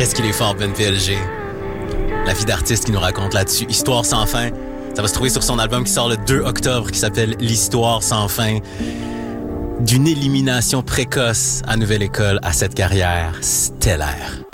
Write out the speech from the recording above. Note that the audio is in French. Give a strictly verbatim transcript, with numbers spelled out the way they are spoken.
Qu'est-ce qu'il est fort, Ben P L G. La vie d'artiste qui nous raconte là-dessus. Histoire sans fin. Ça va se trouver sur son album qui sort le deux octobre, qui s'appelle L'Histoire sans fin. D'une élimination précoce à Nouvelle École à cette carrière stellaire.